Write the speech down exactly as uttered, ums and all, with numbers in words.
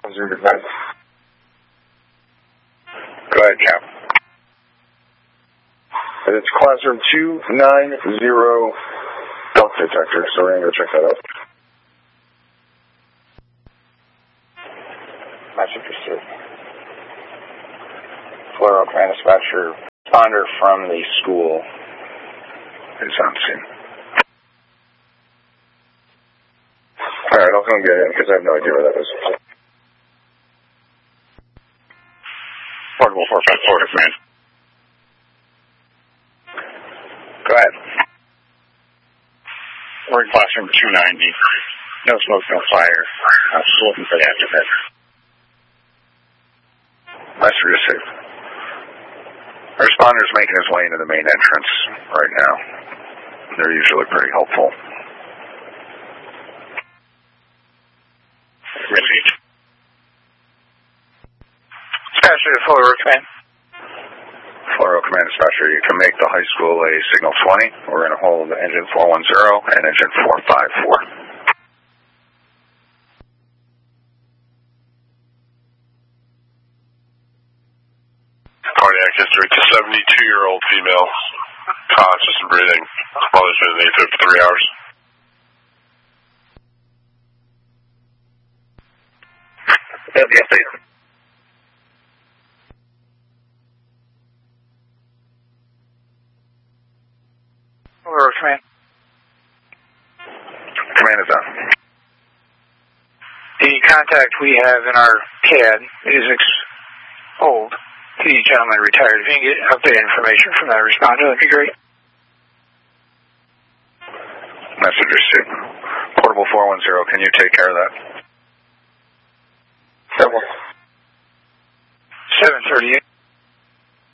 Go ahead, Cap. It's classroom two nine zero belt detector, so we're going to go check that out. Message received. Florida Command Dispatcher, responder from the school is on scene. Alright, I'll come get him because I have no idea where that is. Portable four five four, man. Go ahead. We're in classroom two ninety. No smoke, no fire. I'm still looking for the afterfit. Message received. Our responder's making his way into the main entrance right now. They're usually pretty helpful. Received. Dispatcher to Florida Command. Florida Command Dispatcher, you can make the high school a signal twenty. We're going to hold engine four one zero and engine four five four. Cardiac history to seventy-two-year-old female, conscious and breathing. Mother's been in the AFib for three hours. Yeah, the update. Hello, Command. Command is on. The contact we have in our C A D is ex- old. The gentleman retired. If you can get updated information from that responder, that'd be great. Message received. Portable four one zero, can you take care of that? seven thirty-eight.